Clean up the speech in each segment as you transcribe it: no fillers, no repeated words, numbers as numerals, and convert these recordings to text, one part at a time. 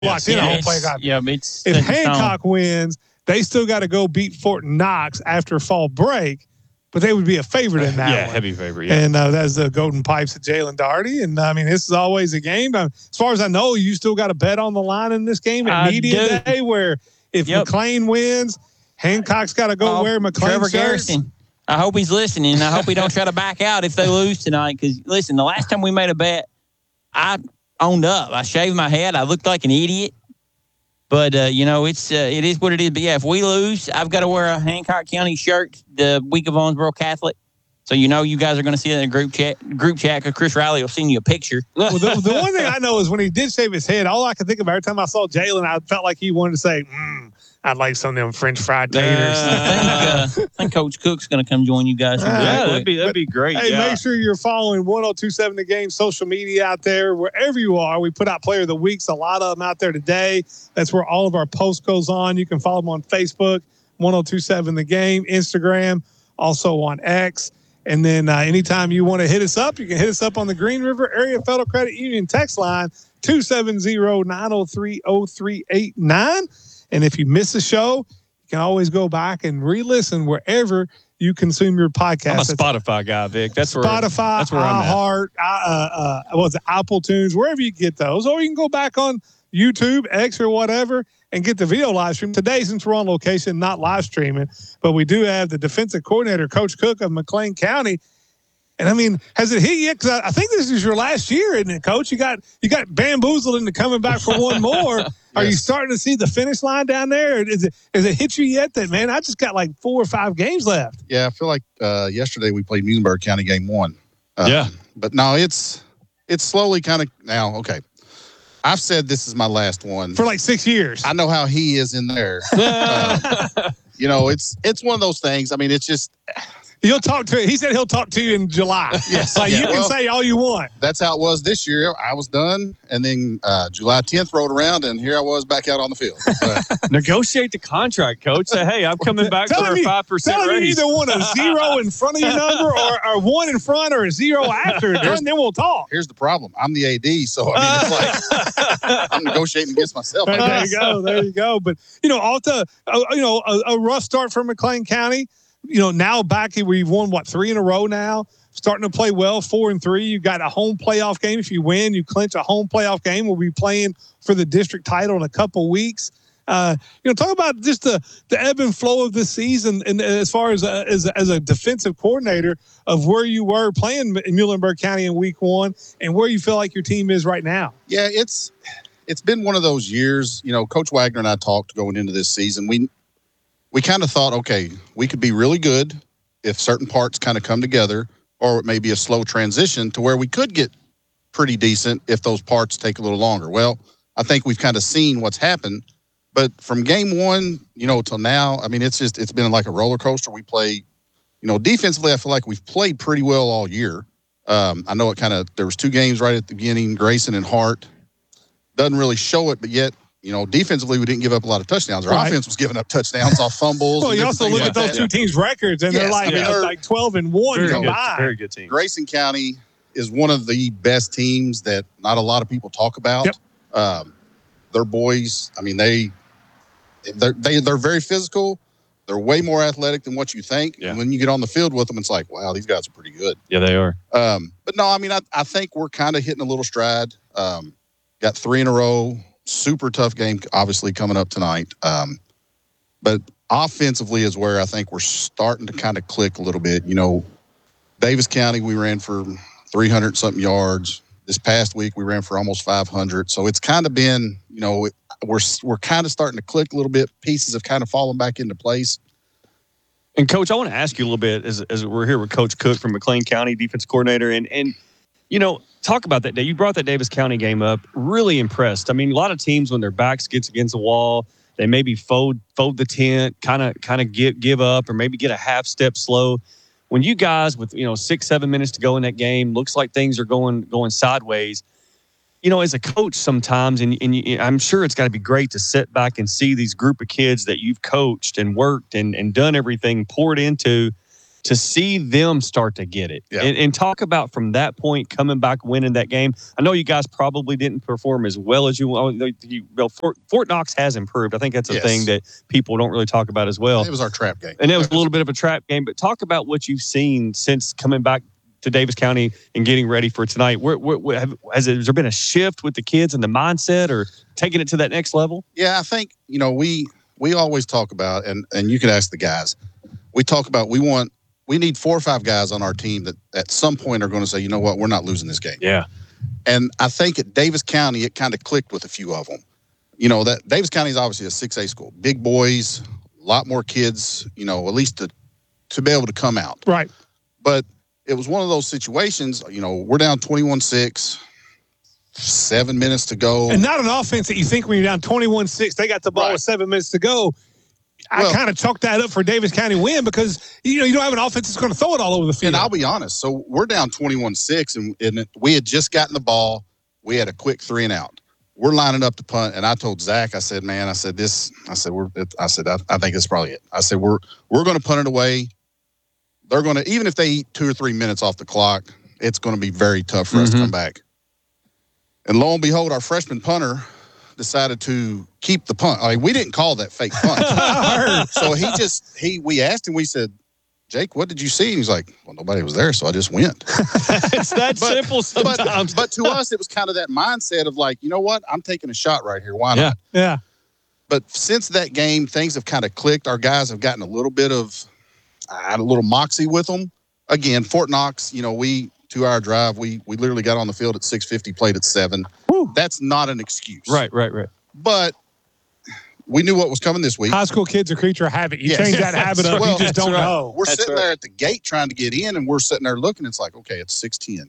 locked in. Home play guy. Yeah, it's if Hancock wins, they still got to go beat Fort Knox after fall break, but they would be a favorite in that one. Heavy favorite. Yeah. And that's the Golden Pipes at Jalen Doherty. And, I mean, this is always a game. As far as I know, you still got a bet on the line in this game at media day where if McLean wins, Hancock's got to go wear McLean Trevor shirts. Garrison. I hope he's listening. I hope he don't try to back out if they lose tonight. Because, listen, the last time we made a bet, I owned up. I shaved my head. I looked like an idiot. But, it is what it is. But, yeah, if we lose, I've got to wear a Hancock County shirt the week of Owensboro Catholic. So, you guys are going to see that in a group chat because Chris Riley will send you a picture. Well, the one thing I know is when he did shave his head, all I could think of every time I saw Jalen, I felt like he wanted to say, I'd like some of them French fried taters. I think Coach Cook's going to come join you guys. That'd be great. Hey, make sure you're following 1027 The Game social media out there. Wherever you are, we put out Player of the Weeks, a lot of them out there today. That's where all of our posts goes on. You can follow them on Facebook, 1027 The Game, Instagram, also on X. And then anytime you want to hit us up, you can hit us up on the Green River Area Federal Credit Union text line, 270-903-0389. And if you miss a show, you can always go back and re-listen wherever you consume your podcast. I'm a Spotify guy, Vic. That's where I'm iHeart, Apple Tunes, wherever you get those. Or you can go back on YouTube, X, or whatever, and get the video live stream. Today, since we're on location, not live streaming, but we do have the defensive coordinator, Coach Cook of McLean County. And, I mean, has it hit yet? Because I think this is your last year, isn't it, Coach? You got bamboozled into coming back for one more. Yes. Are you starting to see the finish line down there? Has it hit you yet that, man, I just got like 4 or 5 games left? Yeah, I feel like yesterday we played Muhlenberg County game 1. But no, it's slowly kind of now, okay. I've said this is my last one. For like 6 years. I know how he is in there. It's one of those things. I mean, it's just – he said he'll talk to you in July. Yes. You can say all you want. That's how it was this year. I was done, and then July 10th rolled around, and here I was back out on the field. Negotiate the contract, Coach. Say, hey, I'm coming back for a 5% tell raise. You either want a 0 in front of your number or 1 in front or a 0 after, and then we'll talk. Here's the problem. I'm the AD, so, I mean, it's like I'm negotiating against myself. There you go. But, a rough start for McLean County. Now back, we've won 3 in a row now. Starting to play well, 4-3. You've got a home playoff game. If you win, you clinch a home playoff game. We'll be playing for the district title in a couple weeks. Talk about just the ebb and flow of this season, and as far as a defensive coordinator of where you were playing in Muhlenberg County in week 1 and where you feel like your team is right now. Yeah, it's been one of those years. Coach Wagner and I talked going into this season. We kind of thought, okay, we could be really good if certain parts kind of come together, or it may be a slow transition to where we could get pretty decent if those parts take a little longer. Well, I think we've kind of seen what's happened, but from game 1, till now, I mean, it's been like a roller coaster. We play, defensively, I feel like we've played pretty well all year. I know there was 2 games right at the beginning, Grayson and Hart. Doesn't really show it, but yet, defensively, we didn't give up a lot of touchdowns. Our offense was giving up touchdowns off fumbles. Well, you also look at those 2 teams' records, and they're like 12-1 combined. Very good team. Grayson County is one of the best teams that not a lot of people talk about. Yep. Their boys, I mean, they're very physical. They're way more athletic than what you think. Yeah. And when you get on the field with them, it's like, wow, these guys are pretty good. Yeah, they are. But no, I mean, I think we're kind of hitting a little stride. Got 3 in a row. Super tough game, obviously, coming up tonight. But offensively is where I think we're starting to kind of click a little bit. Davis County, we ran for 300-something yards. This past week, we ran for almost 500. So it's kind of been, we're kind of starting to click a little bit. Pieces have kind of fallen back into place. And, Coach, I want to ask you a little bit as we're here with Coach Cook from McLean County, defense coordinator. And talk about that day. You brought that Davis County game up. Really impressed. I mean, a lot of teams, when their backs gets against the wall, they maybe fold the tent, kind of give up, or maybe get a half step slow. When you guys with 6-7 minutes to go in that game, looks like things are going sideways. As a coach, sometimes, and I'm sure it's got to be great to sit back and see these group of kids that you've coached and worked and done everything poured into. to see them start to get it. Yeah. And talk about from that point coming back, winning that game. I know you guys probably didn't perform as well as Fort Knox has improved. I think that's a thing that people don't really talk about as well. It was our trap game. And it was a little bit of a trap game, but talk about what you've seen since coming back to Davis County and getting ready for tonight. Has there been a shift with the kids and the mindset or taking it to that next level? Yeah, I think, we always talk about, and you can ask the guys, we talk about we need 4 or 5 guys on our team that at some point are going to say, you know what, we're not losing this game. Yeah. And I think at Davis County, it kind of clicked with a few of them. That Davis County is obviously a 6A school. Big boys, a lot more kids, at least to be able to come out. Right. But it was one of those situations, we're down 21-6, 7 minutes to go. And not an offense that you think when you're down 21-6, they got the ball with 7 minutes to go. I kind of chalked that up for Davis County win because, you don't have an offense that's going to throw it all over the field. And I'll be honest. So we're down 21-6, and we had just gotten the ball. We had a quick 3 and out. We're lining up to punt, and I told Zach, I said, I think it's probably it. I said, we're going to punt it away. They're going to, even if they eat 2 or 3 minutes off the clock, it's going to be very tough for us to come back. And lo and behold, our freshman punter decided to keep the punt. We didn't call that fake punt. So we asked him, we said, Jake, what did you see? And he's like, well, nobody was there, so I just went. It's that simple sometimes. But to us, it was kind of that mindset of like, you know what? I'm taking a shot right here. Why not? Yeah. But since that game, things have kind of clicked. Our guys have gotten a little bit of a little moxie with them. Again, Fort Knox, 2-hour drive. We literally got on the field at 6:50, played at 7. Woo. That's not an excuse. Right. But we knew what was coming this week. High school kids are creature of habit. You change that habit up, you just don't know. We're sitting there at the gate trying to get in, and we're sitting there looking. It's like, okay, it's 6:10,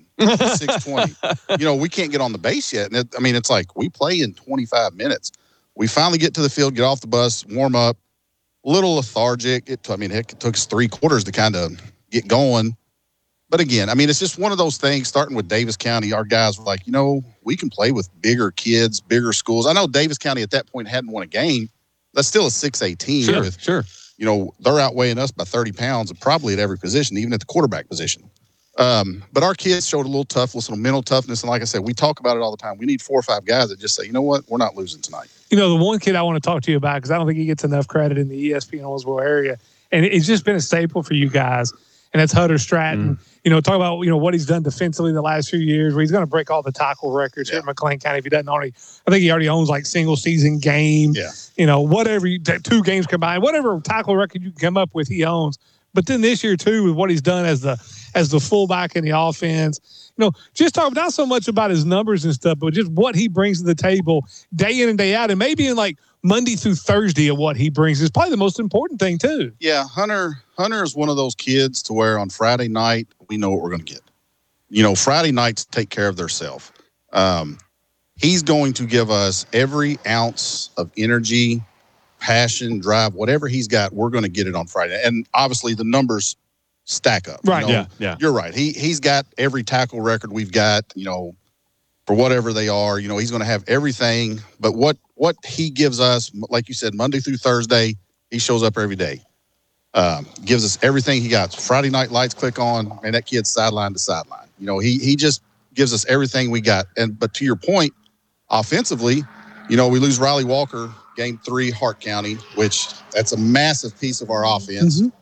6:20. We can't get on the base yet. And it's like we play in 25 minutes. We finally get to the field, get off the bus, warm up. A little lethargic. It took us 3 quarters to kind of get going. But again, it's just one of those things, starting with Davis County, our guys were like, we can play with bigger kids, bigger schools. I know Davis County at that point hadn't won a game. That's still a 6A team. Sure. They're outweighing us by 30 pounds and probably at every position, even at the quarterback position. But our kids showed a little mental toughness. And like I said, we talk about it all the time. We need 4 or 5 guys that just say, you know what, we're not losing tonight. The one kid I want to talk to you about, because I don't think he gets enough credit in the ESPN Owensboro area, and it's just been a staple for you guys, and that's Hutter Stratton. Talk about, what he's done defensively the last few years, where he's going to break all the tackle records here in McLean County. If he doesn't already, I think he already owns like single season game. Yeah. Whatever, 2 games combined, whatever tackle record you can come up with, he owns. But then this year too, with what he's done as the fullback in the offense, just talk not so much about his numbers and stuff, but just what he brings to the table day in and day out, and maybe in like Monday through Thursday of what he brings is probably the most important thing too. Yeah, Hunter is one of those kids to where on Friday night we know what we're going to get. Friday nights take care of themselves. He's going to give us every ounce of energy, passion, drive, whatever he's got. We're going to get it on Friday, and obviously the numbers stack up. Right? Yeah. You're right. He's got every tackle record we've got. For whatever they are, he's going to have everything. But what he gives us, like you said, Monday through Thursday, he shows up every day. Gives us everything he got. Friday night lights click on, and that kid's sideline to sideline. He just gives us everything we got. But to your point, offensively, we lose Riley Walker, game 3, Hart County, which that's a massive piece of our offense. Mm-hmm.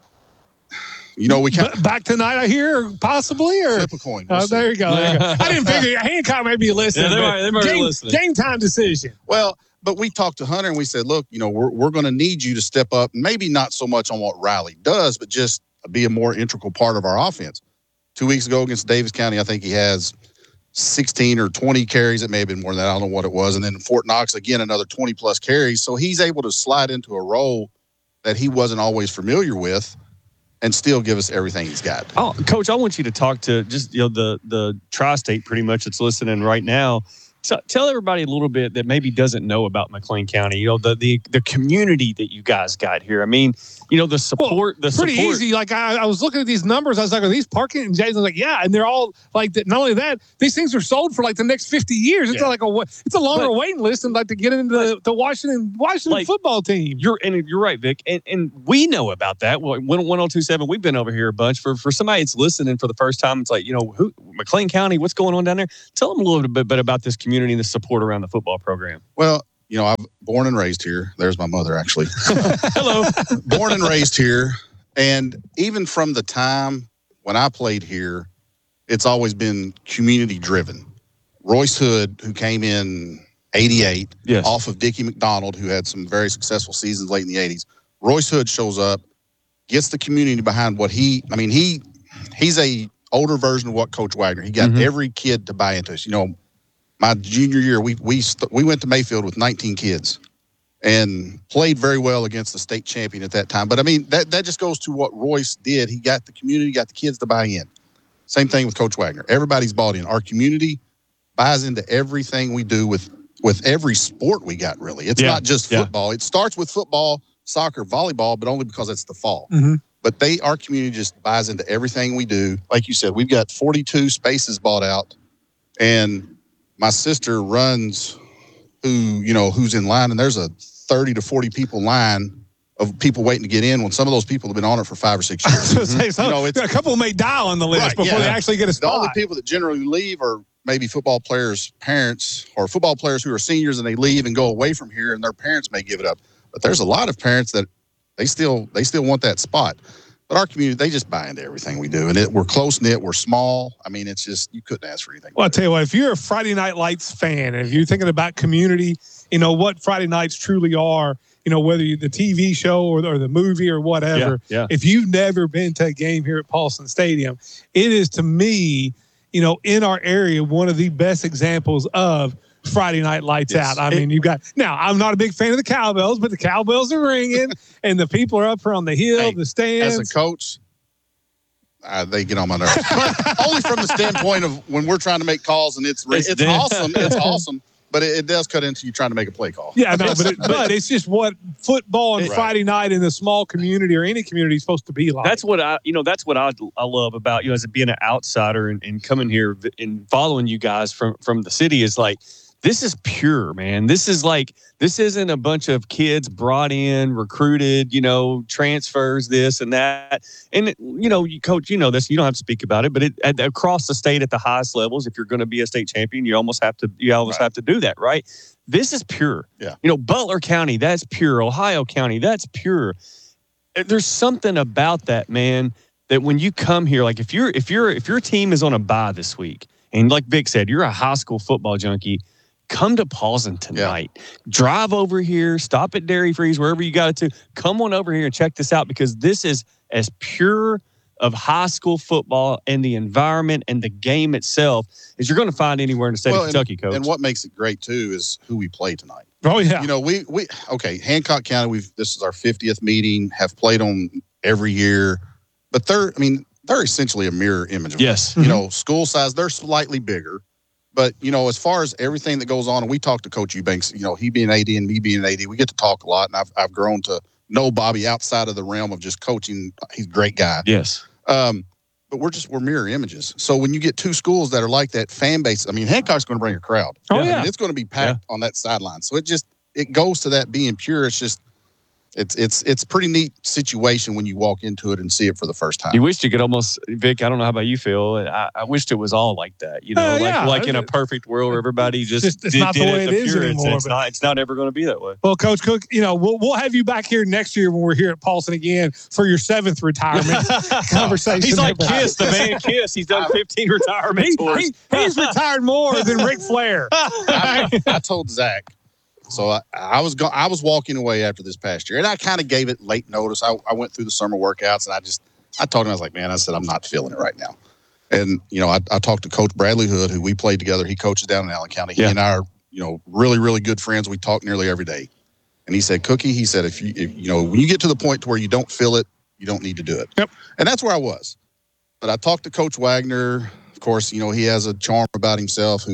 We can't back tonight, I hear, possibly, or flip a coin. There you go. I didn't figure Hancock may be listening. Yeah, they might be listening. Game time decision. Well, but we talked to Hunter and we said, look, we're going to need you to step up. Maybe not so much on what Riley does, but just be a more integral part of our offense. 2 weeks ago against Davis County, I think he has 16 or 20 carries. It may have been more than that. I don't know what it was. And then Fort Knox, again, another 20-plus carries. So he's able to slide into a role that he wasn't always familiar with and still give us everything he's got. Oh, Coach, I want you to talk to just the tri-state pretty much that's listening right now. So tell everybody a little bit that maybe doesn't know about McLean County. You know, the community that you guys got here. I mean, you know, the support. Pretty easy. Like I was looking at these numbers. I was like, are these parking and Jays? I was like, yeah, and they're all like that. Not only that, these things are sold for like the next 50 years. It's like it's a longer waiting list and like to get into the Washington like, football team. You're right, Vic, and we know about that. Well, 1027, we've been over here a bunch. For somebody that's listening for the first time, it's like, you know, McLean County, what's going on down there? Tell them a little bit about this community and the support around the football program. Well, you know, I'm born and raised here. There's my mother, actually. Hello. Born and raised here. And even from the time when I played here, it's always been community driven. Royce Hood, who came in 88 off of Dickie McDonald, who had some very successful seasons late in the 80s. Royce Hood shows up, gets the community behind what he's a older version of what Coach Wagner. He got every kid to buy into this. You know, my junior year, we went to Mayfield with 19 kids and played very well against the state champion at that time. But I mean, that just goes to what Royce did. He got the community, got the kids to buy in. Same thing with Coach Wagner. Everybody's bought in. Our community buys into everything we do with every sport we got, really. It's not just football. It starts with football, soccer, volleyball, but only because it's the fall. But our community just buys into everything we do. Like you said, we've got 42 spaces bought out, and my sister runs who's in line, and there's a 30 to 40 people line of people waiting to get in when some of those people have been on it for 5 or 6 years. A couple may die on the list before they actually get a spot. The only people that generally leave are maybe football players' parents or football players who are seniors and they leave and go away from here, and their parents may give it up. But there's a lot of parents that they still want that spot. But our community, they just buy into everything we do. And we're close-knit. We're small. I mean, it's just, you couldn't ask for anything. Well, I'll tell you what, if you're a Friday Night Lights fan, and if you're thinking about community, you know, what Friday nights truly are, you know, whether the TV show or the movie or whatever, if you've never been to a game here at Paulson Stadium, it is, to me, you know, in our area, one of the best examples of Friday Night Lights out. I mean, I'm not a big fan of the cowbells, but the cowbells are ringing and the people are up here on the hill, the stands. As a coach, they get on my nerves. But only from the standpoint of when we're trying to make calls and it's awesome. It's awesome. But it does cut into you trying to make a play call. Yeah, no, but it's just what football and Friday night in a small community or any community is supposed to be like. That's what I love about, you know, as being an outsider and coming here and following you guys from the city is like, this is pure, man. This isn't a bunch of kids brought in, recruited, you know, transfers, this and that. And, you know, Coach, you know this, you don't have to speak about it, but across the state at the highest levels, if you're going to be a state champion, you almost have to do that, right? This is pure. Yeah. You know, Butler County, that's pure. Ohio County, that's pure. There's something about that, man, that when you come here, like if your team is on a bye this week, and like Vic said, you're a high school football junkie, come to Paulson tonight. Yeah. Drive over here. Stop at Dairy Freeze, wherever you got to. Come on over here and check this out, because this is as pure of high school football and the environment and the game itself as you're going to find anywhere in the state of Kentucky, Coach. And what makes it great, too, is who we play tonight. Oh, yeah. You know, Hancock County, this is our 50th meeting, have played on every year. But they're essentially a mirror image of us. You know, school size, they're slightly bigger. But, you know, as far as everything that goes on, and we talk to Coach Eubanks, you know, he being AD and me being AD, we get to talk a lot, and I've grown to know Bobby outside of the realm of just coaching. He's a great guy. Yes. But we're mirror images. So when you get two schools that are like that, fan base, I mean, Hancock's going to bring a crowd. Oh, yeah. I mean, it's going to be packed on that sideline. So it goes to that being pure. It's just, it's a pretty neat situation when you walk into it and see it for the first time. You wished you could almost, Vic, I don't know how about you feel. I wished it was all like that, you know, like in a perfect world where everybody just it's not the way it is anymore. It's not ever going to be that way. Well, Coach Cook, you know, we'll have you back here next year when we're here at Paulson again for your 7th retirement conversation. He's like Kiss, the man Kiss. He's done 15 retirement tours. He's retired more than Ric Flair. I told Zach. So I was walking away after this past year, and I kind of gave it late notice. I went through the summer workouts, and I told him, I was like, man, I said, I'm not feeling it right now. And, you know, I talked to Coach Bradley Hood, who we played together. He coaches down in Allen County. He and I are, you know, really, really good friends. We talk nearly every day. And he said, Cookie, he said, if you know, when you get to the point to where you don't feel it, you don't need to do it. Yep. And that's where I was. But I talked to Coach Wagner. Of course, you know, he has a charm about himself who, you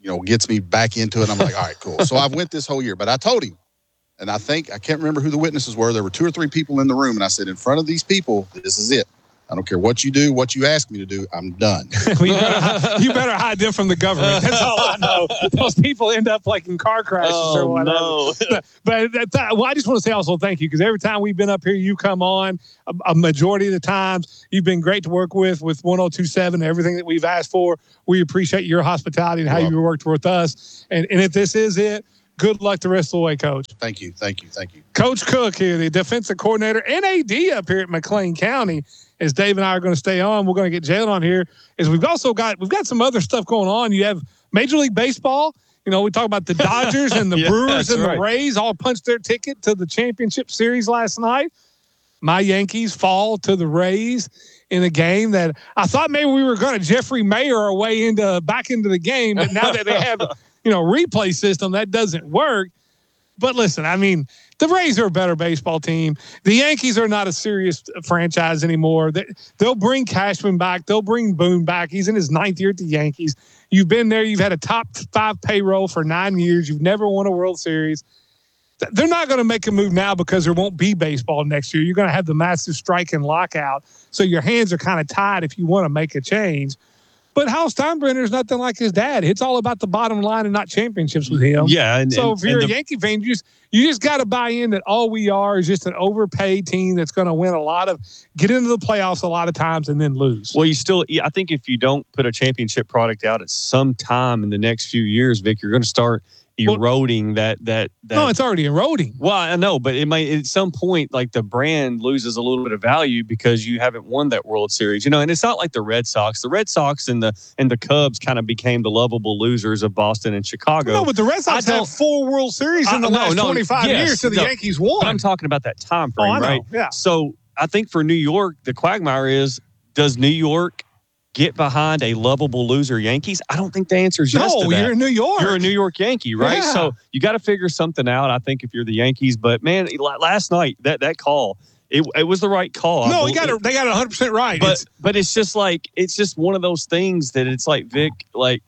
gets me back into it. I'm like, all right, cool. So I've went this whole year, but I told him, and I can't remember who the witnesses were. There were 2 or 3 people in the room, and I said, in front of these people, this is it. I don't care what you do, what you ask me to do. I'm done. you better hide them from the government. That's all I know. Those people end up like in car crashes or whatever. No. But I just want to say also thank you, because every time we've been up here, you come on. A majority of the times, you've been great to work with 1027, everything that we've asked for. We appreciate your hospitality and how you worked with us. And if this is it, good luck the rest of the way, Coach. Thank you. Coach Cook here, the defensive coordinator and AD up here at McLean County. As Dave and I are going to stay on, we're going to get Jalen on here. Is we've got some other stuff going on. You have Major League Baseball. We talk about the Dodgers and the Brewers and the Rays all punched their ticket to the championship series last night. My Yankees fall to the Rays in a game that I thought maybe we were going to Jeffrey Mayer our way back into the game, but now that they have replay system, that doesn't work. But listen, I mean, the Rays are a better baseball team. The Yankees are not a serious franchise anymore. They'll bring Cashman back. They'll bring Boone back. He's in his 9th year at the Yankees. You've been there. You've had a top 5 payroll for 9 years. You've never won a World Series. They're not going to make a move now because there won't be baseball next year. You're going to have the massive strike and lockout. So your hands are kind of tied if you want to make a change. But Hal Steinbrenner is nothing like his dad. It's all about the bottom line and not championships with him. Yeah. If you're a Yankee fan, you just got to buy in that all we are is just an overpaid team that's going to get into the playoffs a lot of times and then lose. Well, I think if you don't put a championship product out at some time in the next few years, Vic, you're going to start eroding that. No, it's already eroding. Well, I know, but it might at some point, like the brand loses a little bit of value because you haven't won that World Series, and it's not like the Red Sox. The Red Sox and the Cubs kind of became the lovable losers of Boston and Chicago. No, but the Red Sox have 4 World Series in the last 25 years to the Yankees won. But I'm talking about that time frame, right? Yeah. So I think for New York, the quagmire is, does New York get behind a lovable loser Yankees? I don't think the answer is yes to that. No, you're in New York. You're a New York Yankee, right? Yeah. So you got to figure something out, I think, if you're the Yankees. But, man, last night, that call, it was the right call. No, they got it 100% right. But it's just one of those things that it's like, Vic, like,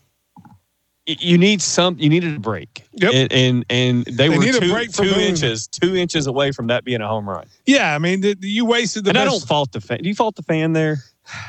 you needed a break. Yep. And they were need a break for 2 inches away from that being a home run. Yeah, I mean, you wasted the And best. I don't fault the fan. Do you fault the fan there?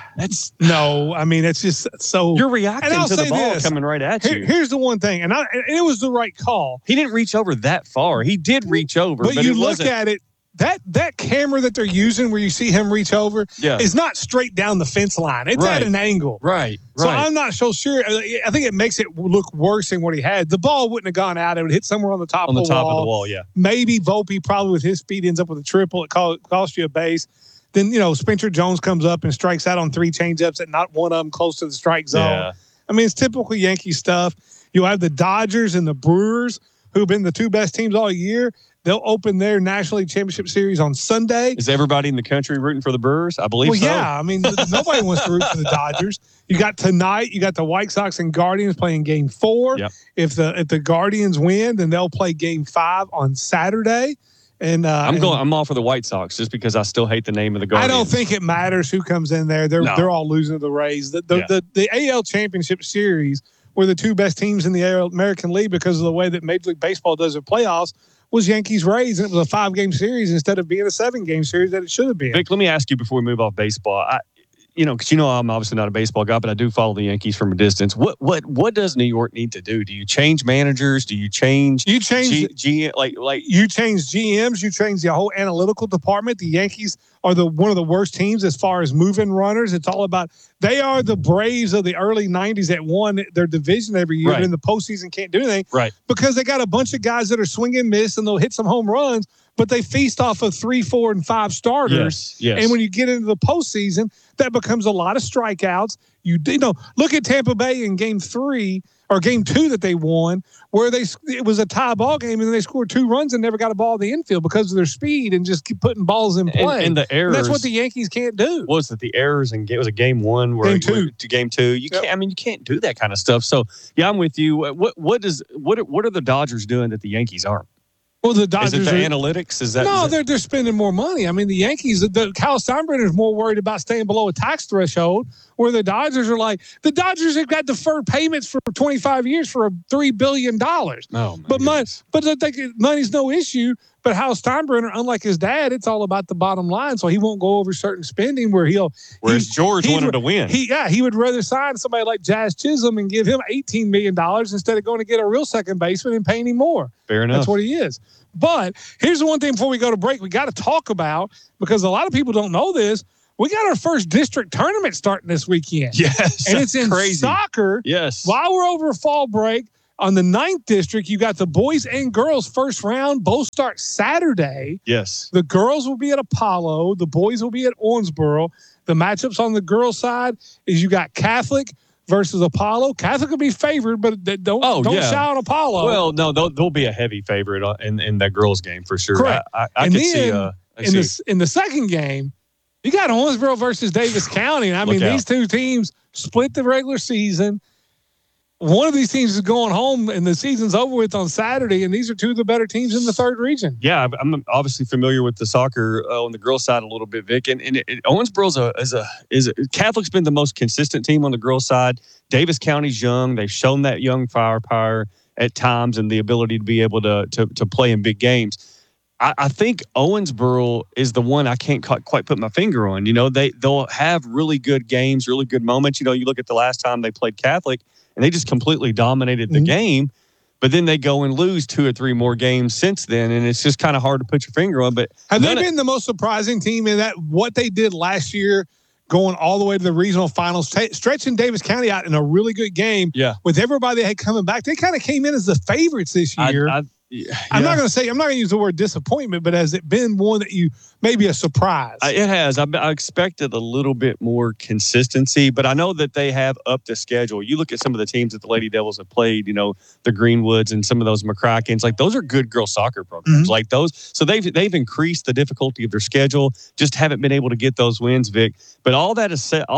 No, I mean, it's just so. You're reacting to the ball coming right at you. Here's the one thing, and it was the right call. He didn't reach over that far. He did reach over, but you look at it. That camera that they're using where you see him reach over is not straight down the fence line. It's at an angle. Right. So I'm not so sure. I think it makes it look worse than what he had. The ball wouldn't have gone out. It would hit somewhere on the top of the wall. Yeah. Maybe Volpe, probably with his speed, ends up with a triple. It costs you a base. Then, Spencer Jones comes up and strikes out on 3 changeups and not one of them close to the strike zone. Yeah. I mean, it's typical Yankee stuff. You'll have the Dodgers and the Brewers, who've been the 2 best teams all year. They'll open their National League Championship Series on Sunday. Is everybody in the country rooting for the Brewers? I believe so. Well, yeah. I mean, nobody wants to root for the Dodgers. You got tonight, you got the White Sox and Guardians playing Game 4. Yep. If the Guardians win, then they'll play Game 5 on Saturday. And I'm all for the White Sox just because I still hate the name of the Guardians. I don't think it matters who comes in there. They're all losing to the Rays. The AL Championship Series were the 2 best teams in the American League because of the way that Major League Baseball does their playoffs. Was Yankees Rays, and it was a 5-game series instead of being a 7-game series that it should have been. Vic, let me ask you before we move off baseball. Because I'm obviously not a baseball guy, but I do follow the Yankees from a distance. What does New York need to do? Do you change managers? Do you change? You change you change GMs. You change the whole analytical department. The Yankees are one of the worst teams as far as moving runners. It's all about they are the Braves of the early '90s that won their division every year, but in the postseason can't do anything, right? Because they got a bunch of guys that are swing and miss, and they'll hit some home runs, but they feast off of 3, 4, and 5 starters. Yes. And when you get into the postseason, that becomes a lot of strikeouts. Look at Tampa Bay in Game 3 or Game 2 that they won, where it was a tie ball game, and then they scored 2 runs and never got a ball in the infield because of their speed and just keep putting balls in play. And the errors. And that's what the Yankees can't do. What was it? The errors in it was a Game 1 where to Game 2. You can't. I mean, you can't do that kind of stuff. So yeah, I'm with you. What are the Dodgers doing that the Yankees aren't? Well, the Is Dodgers it the analytics? Is that no, is that- they're spending more money. I mean, the Yankees, Kyle Steinbrenner is more worried about staying below a tax threshold, where the Dodgers are like, the Dodgers have got deferred payments for 25 years for $3 billion. Oh, my But goodness. money's no issue. But Hal Steinbrenner, unlike his dad, it's all about the bottom line. So he won't go over certain spending where Whereas George wanted to win. he would rather sign somebody like Jazz Chisholm and give him $18 million instead of going to get a real second baseman and paying him more. Fair enough. That's what he is. But here's the one thing before we go to break, we got to talk about, because a lot of people don't know this. We got our first district tournament starting this weekend. Yes. And it's in crazy. soccer. Yes. While we're over fall break, on the 9th district, you got the boys and girls first round. Both start Saturday. Yes. The girls will be at Apollo. The boys will be at Owensboro. The matchups on the girls' side is you got Catholic versus Apollo. Catholic will be favored, but don't shout on Apollo. Well, no, they'll be a heavy favorite in that girls game for sure. Correct. I And could then see. in the second game, you got Owensboro versus Davis County. And I mean, Look out. these two teams split the regular season. One of these teams is going home, and the season's over with on Saturday. And these are two of the better teams in the third region. Yeah, I'm obviously familiar with the soccer on the girls' side a little bit, Vic. And Owensboro's is a Catholic's been the most consistent team on the girls' side. Davis County's young; they've shown that young firepower at times and the ability to be able to play in big games. I think Owensboro is the one I can't quite put my finger on. You know, they'll have really good games, really good moments. You know, you look at the last time they played Catholic, and they just completely dominated the game. But then they go and lose 2 or 3 more games since then, and it's just kind of hard to put your finger on. But have they been the most surprising team in that what they did last year, going all the way to the regional finals, stretching Davis County out in a really good game? Yeah. With everybody they had coming back, they kind of came in as the favorites this year. I'm not going to use the word disappointment, but has it been one that you maybe a surprise? It has. I expected a little bit more consistency, but I know that they have upped the schedule. You look at some of the teams that the Lady Devils have played, you know, the Greenwoods and some of those McCrackens, like those are good girls soccer programs like those. So they've increased the difficulty of their schedule, just haven't been able to get those wins, Vic. But all that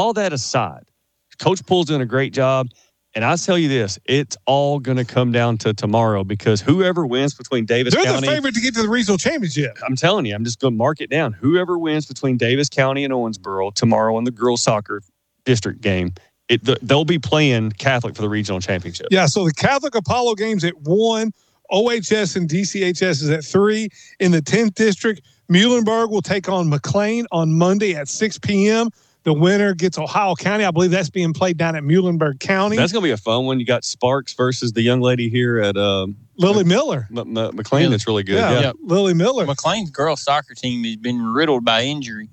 aside, Coach Poole's doing a great job. And I'll tell you this, it's all going to come down to tomorrow, because whoever wins between Davis County. They're the favorite to get to the regional championship. I'm telling you, I'm just going to mark it down. Whoever wins between Davis County and Owensboro tomorrow in the girls soccer district game, they'll be playing Catholic for the regional championship. Yeah, so the Catholic Apollo game's at 1. OHS and DCHS is at 3. In the 10th district, Muhlenberg will take on McLean on Monday at 6 p.m. The winner gets Ohio County. I believe that's being played down at Muhlenberg County. That's going to be a fun one. You got Sparks versus the young lady here at Lily Miller. McLean. That's really good. Yeah. Lily Miller. McLean's girls soccer team has been riddled by injury.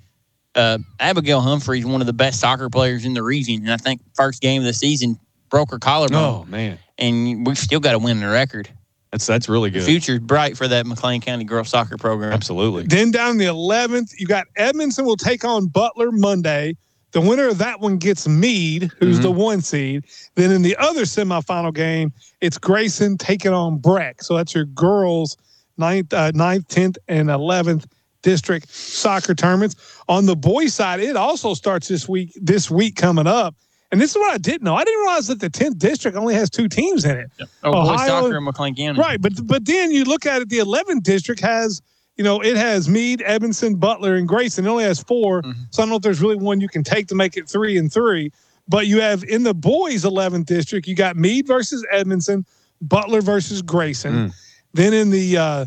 Abigail Humphrey is one of the best soccer players in the region, and I think first game of the season broke her collarbone. Oh man! And we've still got to win the record. That's really good. The future's bright for that McLean County girls soccer program. Absolutely. Then down in the 11th, you got Edmondson will take on Butler Monday. The winner of that one gets Meade, who's the 1 seed. Then in the other semifinal game, it's Grayson taking on Breck. So that's your girls' 9th, 10th, and 11th district soccer tournaments. On the boys' side, it also starts this week coming up. And this is what I didn't know. I didn't realize that the 10th district only has 2 teams in it. Yep. Boys soccer in McLean County. Right, but then you look at it, the 11th district has, it has Meade, Edmondson, Butler, and Grayson. It only has 4. So I don't know if there's really one you can take to make it 3 and 3. But you have in the boys' 11th district, you got Meade versus Edmondson, Butler versus Grayson. Then in the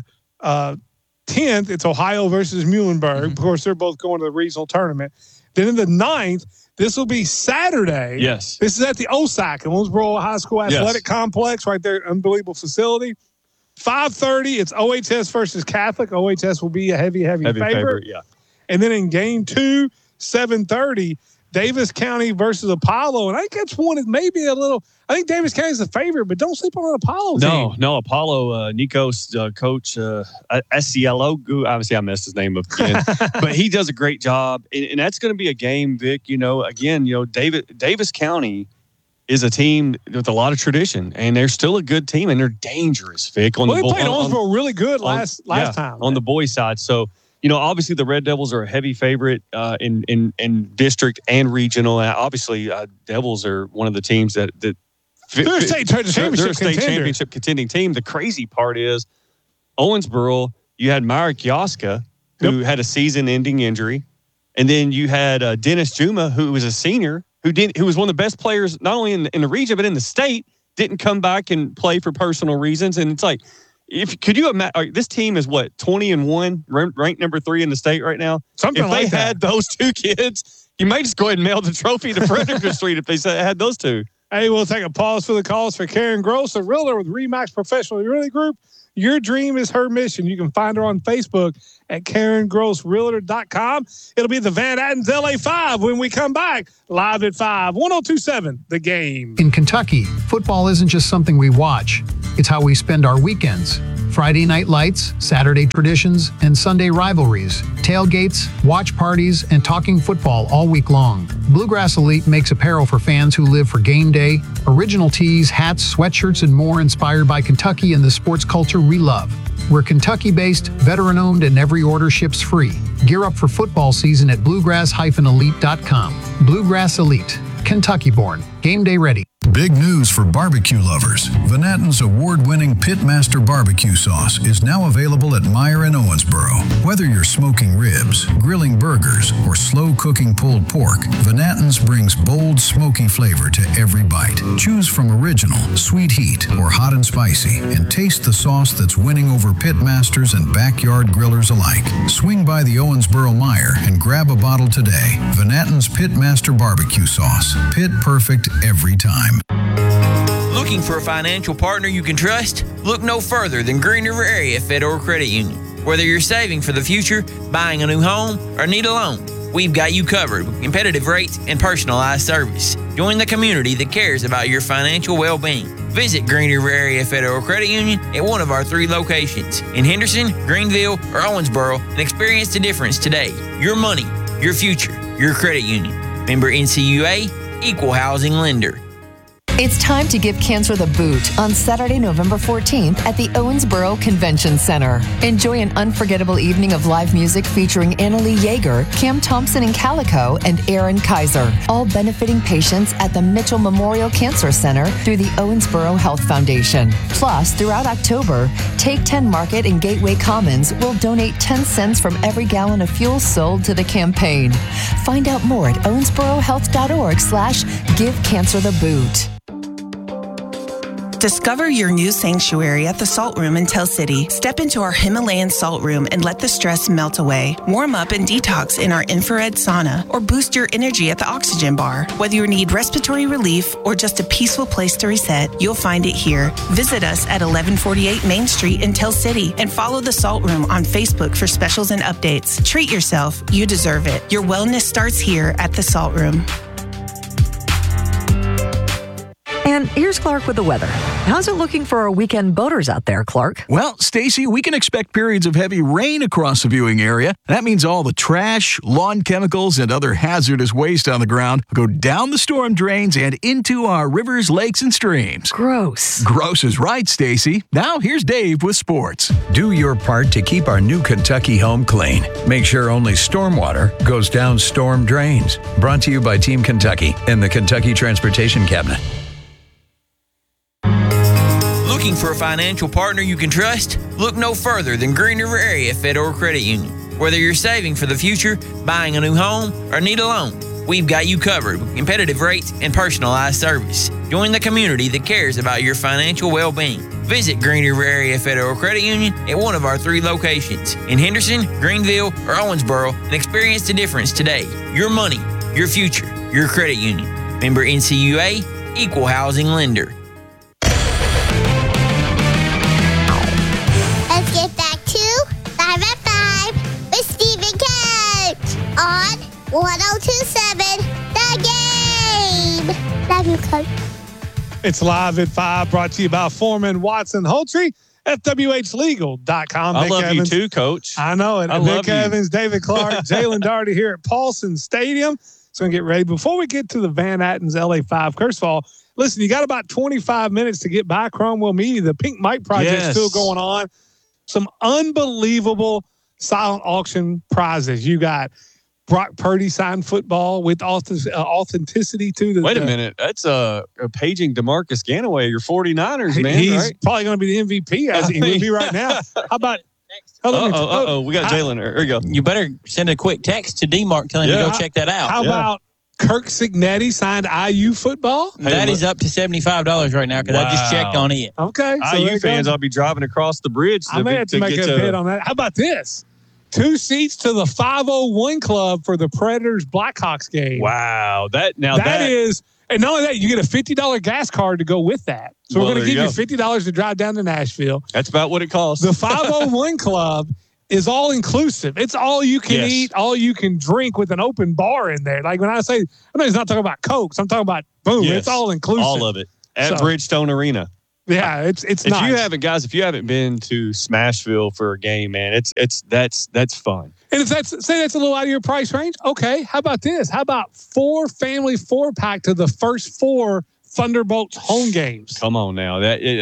10th, it's Ohio versus Muhlenberg. Of course, they're both going to the regional tournament. Then in the 9th, this will be Saturday. Yes. This is at the OSAC, Owensboro High School Athletic Complex, right there. Unbelievable facility. 5:30, it's OHS versus Catholic. OHS will be a heavy favorite. Yeah. And then in game 2, 7:30, Davis County versus Apollo. And I think that's one that maybe a little. I think Davis County is the favorite, but don't sleep on an Apollo team. No, Apollo, Nico's coach, SCLO. Obviously, I messed his name up again, but he does a great job. And that's going to be a game, Vic. Davis County is a team with a lot of tradition, and they're still a good team, and they're dangerous, Vic. They played Owensboro really good last time. On the boys' side. So, obviously the Red Devils are a heavy favorite in district and regional. Obviously, Devils are one of the teams that they're a state championship championship contending team. The crazy part is Owensboro, you had Myra Kioska, who had a season-ending injury. And then you had Dennis Juma, who was a senior, who was one of the best players, not only in the region, but in the state, didn't come back and play for personal reasons. And it's like, could you imagine, this team is what, 20-1, ranked number 3 in the state right now? Something if like they had those two kids, you might just go ahead and mail the trophy to Frederick Street if they had those two. Hey, we'll take a pause for the calls for Karen Gross, a realtor with RE/MAX Professional Realty Group. Your dream is her mission. You can find her on Facebook at KarenGrossRealtor.com. It'll be the Van Attens LA5 when we come back live at 5. 1027, The Game. In Kentucky, football isn't just something we watch. It's how we spend our weekends. Friday night lights, Saturday traditions, and Sunday rivalries. Tailgates, watch parties, and talking football all week long. Bluegrass Elite makes apparel for fans who live for game day. Original tees, hats, sweatshirts, and more inspired by Kentucky and the sports culture we love. We're Kentucky-based, veteran-owned, and every order ships free. Gear up for football season at bluegrass-elite.com. Bluegrass Elite, Kentucky-born, game day ready. Big news for barbecue lovers. Van Atten's award-winning Pitmaster barbecue sauce is now available at Meijer in Owensboro. Whether you're smoking ribs, grilling burgers, or slow-cooking pulled pork, Van Atten's brings bold, smoky flavor to every bite. Choose from original, sweet heat, or hot and spicy, and taste the sauce that's winning over Pitmasters and backyard grillers alike. Swing by the Owensboro Meijer and grab a bottle today. Van Atten's Pitmaster barbecue sauce. Pit perfect every time. Looking for a financial partner you can trust? Look no further than Green River Area Federal Credit Union. Whether you're saving for the future, buying a new home, or need a loan, we've got you covered with competitive rates and personalized service. Join the community that cares about your financial well-being. Visit Green River Area Federal Credit Union at one of our 3 locations in Henderson, Greenville, or Owensboro and experience the difference today. Your money, your future, your credit union. Member NCUA, Equal Housing Lender. It's time to give cancer the boot on Saturday, November 14th at the Owensboro Convention Center. Enjoy an unforgettable evening of live music featuring Annalie Yeager, Cam Thompson and Calico, and Aaron Kaiser, all benefiting patients at the Mitchell Memorial Cancer Center through the Owensboro Health Foundation. Plus, throughout October, Take 10 Market and Gateway Commons will donate 10 cents from every gallon of fuel sold to the campaign. Find out more at owensborohealth.org/Give Cancer the Boot. Discover your new sanctuary at the Salt Room in Tell City. Step into our Himalayan salt room and let the stress melt away. Warm up and detox in our infrared sauna or boost your energy at the Oxygen Bar. Whether you need respiratory relief or just a peaceful place to reset, you'll find it here. Visit us at 1148 Main Street in Tell City and follow the Salt Room on Facebook for specials and updates. Treat yourself. You deserve it. Your wellness starts here at the Salt Room. And here's Clark with the weather. How's it looking for our weekend boaters out there, Clark? Well, Stacy, we can expect periods of heavy rain across the viewing area. That means all the trash, lawn chemicals, and other hazardous waste on the ground go down the storm drains and into our rivers, lakes, and streams. Gross. Gross is right, Stacy. Now here's Dave with sports. Do your part to keep our new Kentucky home clean. Make sure only stormwater goes down storm drains. Brought to you by Team Kentucky and the Kentucky Transportation Cabinet. Looking for a financial partner you can trust? Look no further than Green River Area Federal Credit Union. Whether you're saving for the future, buying a new home, or need a loan, we've got you covered with competitive rates and personalized service. Join the community that cares about your financial well-being. Visit Green River Area Federal Credit Union at one of our 3 locations in Henderson, Greenville, or Owensboro and experience the difference today. Your money, your future, your credit union. Member NCUA, Equal Housing Lender. Let's get back to 5 at 5 with Stephen Coach on 1027 The Game. Love you, Coach. It's live at 5, brought to you by Foreman Watson Holtry, FWHlegal.com. I Nick love Evans. you too, Coach. I know it. I Nick love you. Evans, David Clark, Jalen Doherty here at Paulson Stadium. So get ready. Before we get to the Van Attens LA5, first of all, listen, you got about 25 minutes to get by Cromwell Media. The Pink Mike Project is still going on. Some unbelievable silent auction prizes. You got Brock Purdy signed football with authenticity to the. Wait a minute. That's paging DeMarcus Ganaway, your 49ers, man. He's right? probably going to be the MVP as he would be right now. How about? We got Jalen. Here we go. You better send a quick text to D-Mark telling him to go check that out. How about Kirk Cignetti signed IU football? That is up to $75 right now because I just checked on it. Okay. So IU fans, I'll be driving across the bridge. I may have to make a bid on that. How about this? 2 seats to the 501 Club for the Predators Blackhawks game. Wow. That is, and not only that, you get a $50 gas card to go with that. So we're going to give you $50 to drive down to Nashville. That's about what it costs. The 501 Club is all inclusive. It's all you can eat, all you can drink with an open bar in there. Like when I say, I know he's not talking about Cokes. I'm talking about boom. It's all inclusive. All of it at Bridgestone Arena. Yeah, it's if nice. If you haven't been to Smashville for a game, man, that's fun. And if that's a little out of your price range, okay. How about this? How about 4 family 4-pack to the first 4 Thunderbolts home games? Come on now,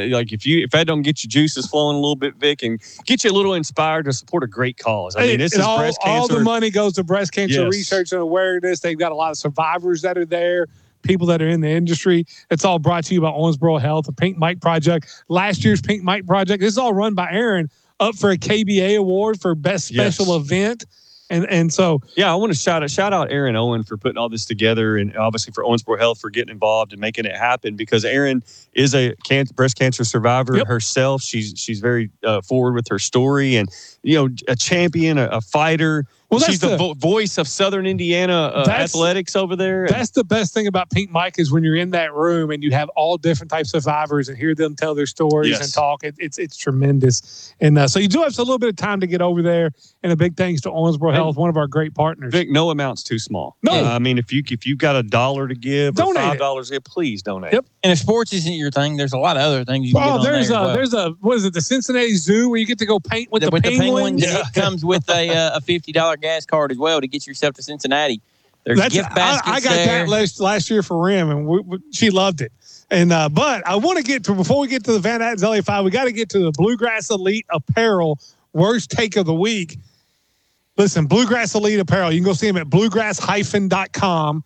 if that don't get your juices flowing a little bit, Vic, and get you a little inspired to support a great cause. I mean, this is breast cancer. All the money goes to breast cancer research and awareness. They've got a lot of survivors that are there. People that are in the industry. It's all brought to you by Owensboro Health, the Pink Mike Project. Last year's Pink Mike Project. This is all run by Aaron, up for a KBA award for best special event. And so, I want to shout out Aaron Owen for putting all this together, and obviously for Owensboro Health for getting involved and making it happen, because Aaron is a breast cancer survivor herself. She's very forward with her story, and a champion, a fighter. Well, she's the voice of Southern Indiana athletics over there. That's the best thing about Pink Mike is when you're in that room and you have all different types of survivors and hear them tell their stories and talk. It's tremendous. And so you do have a little bit of time to get over there. And a big thanks to Owensboro Health, one of our great partners. Vic, no amount's too small. No, I mean if you've got $1 to give, donate or $5 to give, please donate. Yep. And if sports isn't your thing, there's a lot of other things you can get on there's what is it? The Cincinnati Zoo where you get to go paint with the penguins. It comes with a $50 gas card as well to get yourself to Cincinnati. There's gift baskets. I got that last year for Rim, and she loved it. And but I want to get to, before we get to the Van Attens LA5, we got to get to the Bluegrass Elite Apparel worst take of the week. Listen, Bluegrass Elite Apparel. You can go see them at bluegrass-.com.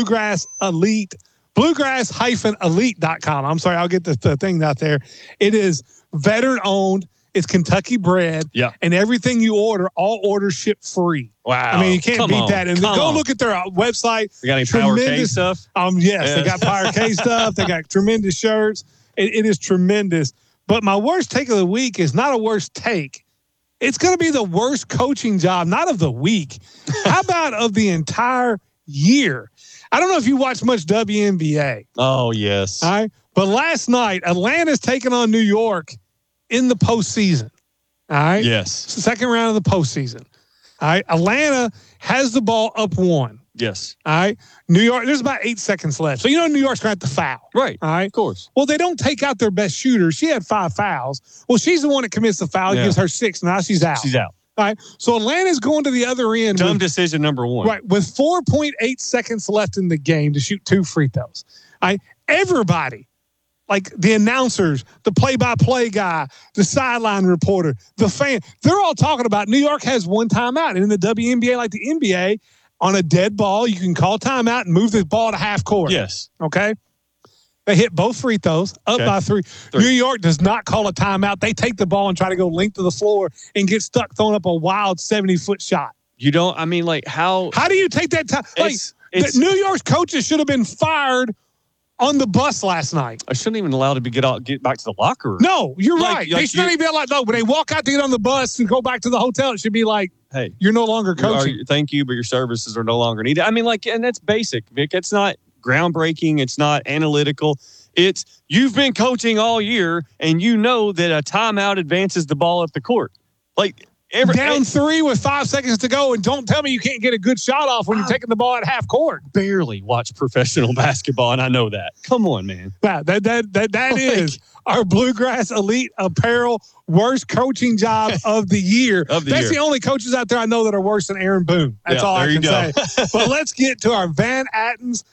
Bluegrass-elite.com. I'm sorry, I'll get the thing out there. It is veteran owned. It's Kentucky bred. Yeah. And everything you order, all orders ship free. Wow. I mean, you can't beat that. And go look at their website. They got any Power K stuff? Yes, they got Power K stuff. They got tremendous shirts. It is tremendous. But my worst take of the week is not a worst take. It's going to be the worst coaching job, not of the week. How about of the entire year? I don't know if you watch much WNBA. Oh, yes. All right. But last night, Atlanta's taking on New York in the postseason. All right. Yes. Second round of the postseason. All right. Atlanta has the ball up 1. Yes. All right. New York, there's about 8 seconds left. So, New York's going to have to foul. Right. All right. Of course. Well, they don't take out their best shooter. She had 5 fouls. Well, she's the one that commits the foul. Gives her 6. Now she's out. She's out. All right. So Atlanta's going to the other end. Dumb decision number 1. Right. With 4.8 seconds left in the game to shoot 2 free throws. All right. Everybody, like the announcers, the play-by-play guy, the sideline reporter, the fan, they're all talking about New York has 1 timeout. And in the WNBA, like the NBA, on a dead ball, you can call timeout and move the ball to half court. Yes. Okay. They hit both free throws, up by 3. New York does not call a timeout. They take the ball and try to go length of the floor and get stuck throwing up a wild 70-foot shot. You don't, I mean, like how do you take that time? Like New York's coaches should have been fired on the bus last night. I shouldn't even allow them to get back to the locker room. No, you're right. They shouldn't even be allowed. No, when they walk out to get on the bus and go back to the hotel, it should be like, hey, you're no longer coaching. Thank you, but your services are no longer needed. I mean, and that's basic, Vic. It's not groundbreaking. It's not analytical. It's you've been coaching all year, and you know that a timeout advances the ball up the court. Like down 3 with 5 seconds to go, and don't tell me you can't get a good shot off when you're taking the ball at half court. Barely watch professional basketball, and I know that. Come on, man. That is our Bluegrass Elite Apparel worst coaching job of the year. That's the only coaches out there I know that are worse than Aaron Boone. That's all I can say. But let's get to our Van Attens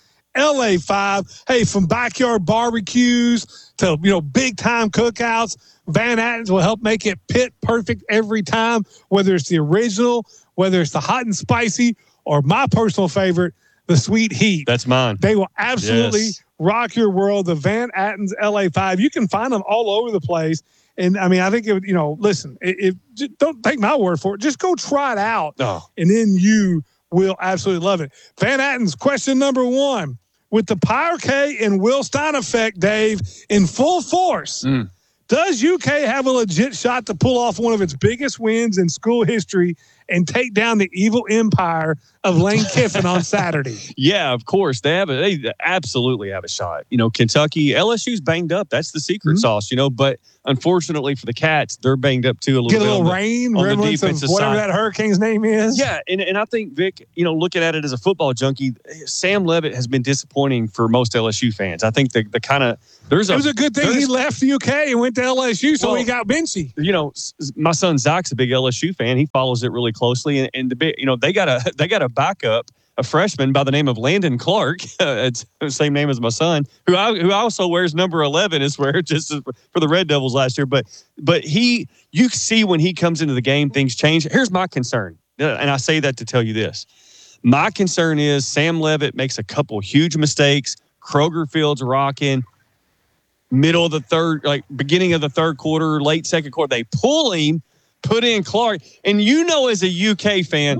LA5. Hey, from backyard barbecues to big time cookouts, Van Attens will help make it pit perfect every time, whether it's the original, whether it's the hot and spicy, or my personal favorite, the Sweet Heat. That's mine. They will absolutely rock your world. The Van Attens LA5. You can find them all over the place. And I mean, I think listen, don't take my word for it. Just go try it out. And then you will absolutely love it. Van Attens, question number 1. With the Power-K and Will Stein effect, Dave, in full force, does UK have a legit shot to pull off one of its biggest wins in school history and take down the evil empire of Lane Kiffin on Saturday? Yeah, of course. They absolutely have a shot. Kentucky, LSU's banged up. That's the secret sauce, but unfortunately for the Cats, they're banged up too a little bit. Get a little rain, on the remnants defensive of whatever side. that Hurricane's name is. Yeah, and I think, Vic, looking at it as a football junkie, Sam Levitt has been disappointing for most LSU fans. I think the kind of it was a good thing he left the UK and went to LSU, so he got benchy. My son Zach's a big LSU fan. He follows it really closely, and they got a backup, a freshman by the name of Landon Clark. It's the same name as my son, who also wears number 11 as well, just for the Red Devils last year. But you see when he comes into the game, things change. Here's my concern, and I say that to tell you this. My concern is Sam Levitt makes a couple huge mistakes. Kroger Field's rocking. Middle of the third, beginning of the third quarter, late second quarter, they pull him, put in Clark. And as a UK fan,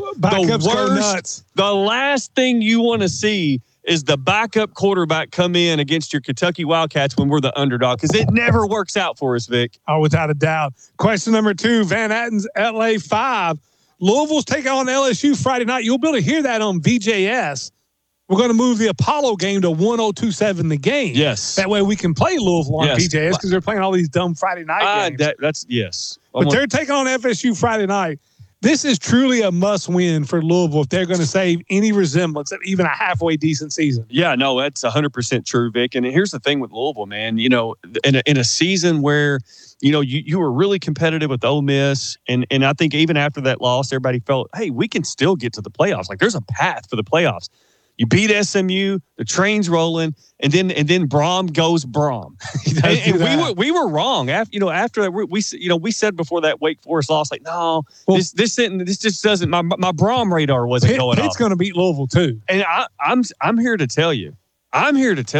the last thing you want to see is the backup quarterback come in against your Kentucky Wildcats when we're the underdog, because it never works out for us, Vic. Oh, without a doubt. Question number 2, Van Attens LA5. Louisville's taking on LSU Friday night. You'll be able to hear that on VJS. We're going to move the Apollo game to 1027 the game. Yes. That way we can play Louisville on VJS because they're playing all these dumb Friday night games. That's yes. But they're taking on FSU Friday night. This is truly a must-win for Louisville if they're going to save any resemblance of even a halfway decent season. Yeah, no, that's 100% true, Vic. And here's the thing with Louisville, man. In a season where you were really competitive with Ole Miss, and I think even after that loss, everybody felt, hey, we can still get to the playoffs. Like there's a path for the playoffs. You beat SMU, the train's rolling, and then Brom goes Brom. and we were wrong. After that, we said before that Wake Forest loss, this just doesn't. My Brom radar wasn't going off. Pitt's going to beat Louisville too. And I'm here to tell you, and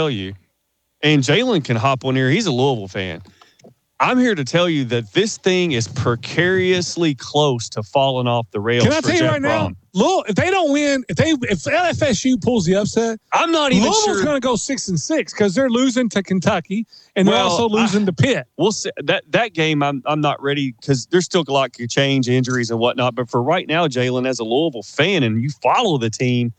Jalen can hop on here. He's a Louisville fan. I'm here to tell you that this thing is precariously close to falling off the rails. Can I tell you right now? If they don't win, if FSU pulls the upset, I'm not even Louisville's sure. going to go 6-6 because they're losing to Kentucky and they're also losing to Pitt. We'll see that game. I'm not ready because there's still a lot could change, injuries and whatnot. But for right now, Jalen, as a Louisville fan, and you follow the team,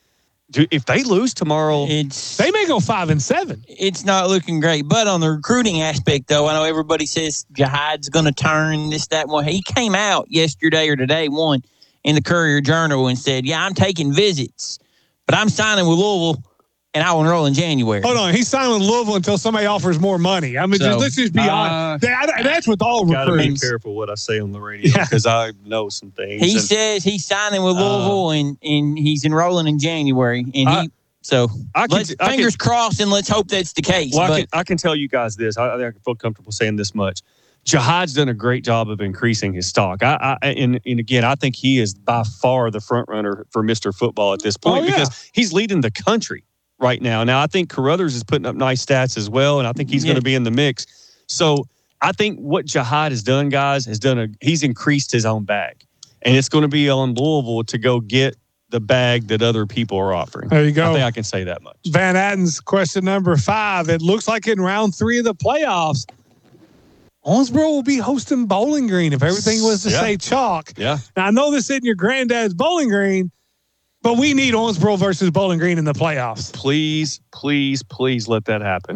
if they lose tomorrow, they may go 5-7. It's not looking great. But on the recruiting aspect, though, I know everybody says Jihad's going to turn this, that, one. He came out yesterday or today, in the Courier Journal and said, yeah, I'm taking visits, but I'm signing with Louisville and I will enroll in January. Hold on. He's signing with Louisville until somebody offers more money. I mean, let's just be honest. That's with all recruits. Gotta be careful what I say on the radio because I know some things. He says he's signing with Louisville and he's enrolling in January. And fingers crossed and let's hope that's the case. Well, I can tell you guys this. I think I feel comfortable saying this much. Jihad's done a great job of increasing his stock. And again, I think he is by far the front runner for Mr. Football at this point because he's leading the country right now. Now, I think Carruthers is putting up nice stats as well, and I think he's going to be in the mix. So I think what Jihad has done, guys, he's increased his own bag. And it's going to be on Louisville to go get the bag that other people are offering. There you go. I think I can say that much. Van Attens, question number 5. It looks like in round 3 of the playoffs, Owensboro will be hosting Bowling Green if everything was to stay chalk. Yeah. Now, I know this isn't your granddad's Bowling Green, but we need Owensboro versus Bowling Green in the playoffs. Please, please, please let that happen.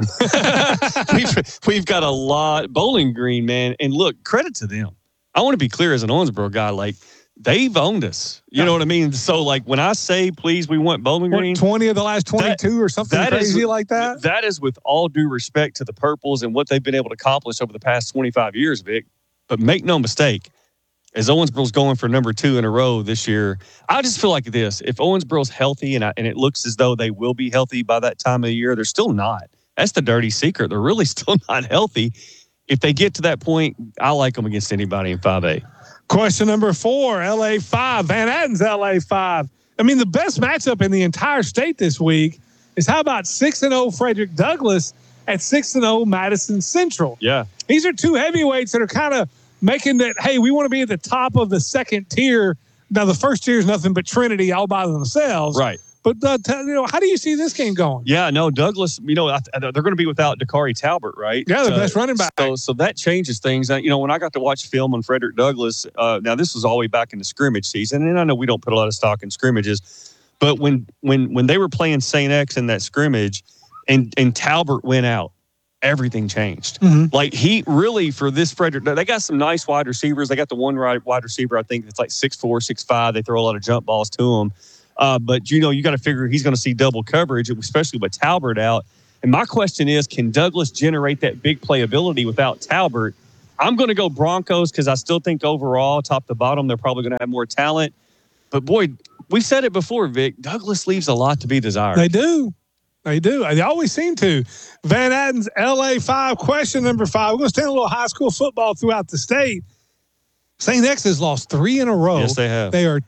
we've got a lot. Bowling Green, man. And look, credit to them. I want to be clear as an Owensboro guy, they've owned us. You know what I mean? So, when I say, please, we want Bowling Green. 20 of the last 22 or something crazy like that? That is with all due respect to the Purples and what they've been able to accomplish over the past 25 years, Vic. But make no mistake, as Owensboro's going for number 2 in a row this year, I just feel like this. If Owensboro's healthy, and it looks as though they will be healthy by that time of the year, they're still not. That's the dirty secret. They're really still not healthy. If they get to that point, I like them against anybody in 5A. Question number 4, LA5, Van Attens LA5. I mean, the best matchup in the entire state this week is how about 6-0 Frederick Douglass at 6-0 Madison Central? Yeah. These are two heavyweights that are kind of making that, hey, we want to be at the top of the second tier. Now, the first tier is nothing but Trinity all by themselves. Right. But, how do you see this game going? Yeah, no, Douglas, they're going to be without Dakari Talbert, right? Yeah, the best running back. So that changes things. When I got to watch film on Frederick Douglass, now this was all the way back in the scrimmage season, and I know we don't put a lot of stock in scrimmages, but when they were playing St. X in that scrimmage and Talbert went out, everything changed. Mm-hmm. Like, he really, for this Frederick, they got some nice wide receivers. They got the one wide receiver, I think, that's like 6'4", 6'5". They throw a lot of jump balls to him. But, you got to figure he's going to see double coverage, especially with Talbert out. And my question is, can Douglas generate that big playability without Talbert? I'm going to go Broncos because I still think overall, top to bottom, they're probably going to have more talent. But, boy, we said it before, Vic. Douglas leaves a lot to be desired. They do. They always seem to. Van Adden's LA 5, question number 5. We're going to stay on a little high school football throughout the state. St. X has lost 3 in a row. Yes, they have. They are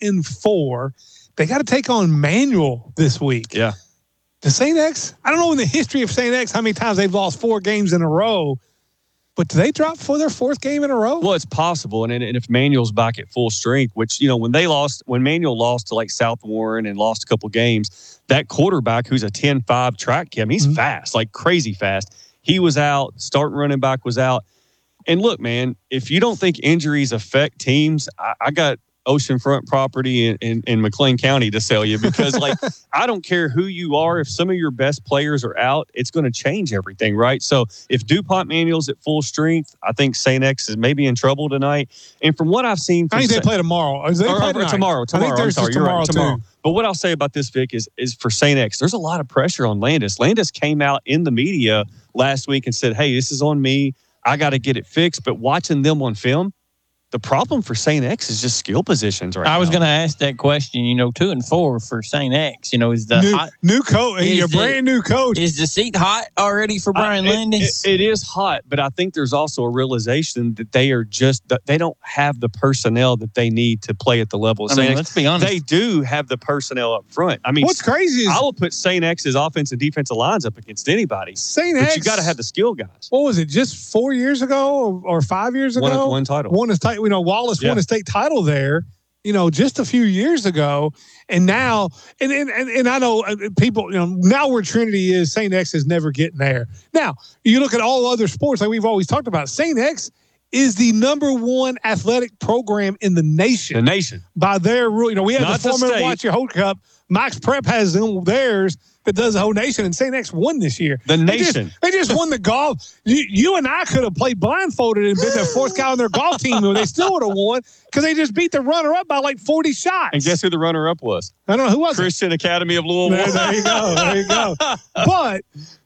2-4. They got to take on Manual this week. Yeah. The St. X, I don't know in the history of St. X how many times they've lost 4 games in a row, but do they drop for their 4th game in a row? Well, it's possible. And if Manual's back at full strength, which, when Manual lost to like South Warren and lost a couple games, that quarterback who's a 10-5 track kid, he's fast, like crazy fast. He was out. Starting running back was out. And look, man, if you don't think injuries affect teams, I got oceanfront property in McLean County to sell you because, like, I don't care who you are. If some of your best players are out, it's going to change everything, right? So if DuPont Manual's at full strength, I think St. X is maybe in trouble tonight. And from what I've seen, I think they play tomorrow. Tomorrow. I'm sorry, you're right. Tomorrow. Too. But what I'll say about this, Vic, is for St. X, there's a lot of pressure on Landis. Landis came out in the media last week and said, hey, this is on me. I got to get it fixed. But watching them on film, the problem for St. X is just skill positions right now. I was going to ask that question. 2-4 for St. X. Is the new coach, a brand new coach. Is the seat hot already for Brian Landis? It is hot, but I think there's also a realization that they don't have the personnel that they need to play at the level of St. X. Let's be honest. They do have the personnel up front. What's crazy is I will put St. X's offensive and defensive lines up against anybody. St. X, but you got to have the skill guys. What was it? Just 4 years ago or 5 years ago? One title. Wallace won a state title there, just a few years ago. And now, and I know people, now where Trinity is, St. X is never getting there. Now, you look at all other sports like we've always talked about, St. X is the #1 athletic program in the nation. The nation. By their rule, we have Not the Foreman Watch Your Whole Cup. Max Prep has theirs that does the whole nation, and St. X won this year. The nation. They just won the golf. You and I could have played blindfolded and been the 4th guy on their golf team, and they still would have won because they just beat the runner-up by like 40 shots. And guess who the runner-up was? I don't know. Who was Christian Academy of Louisville. There you go. There you go. But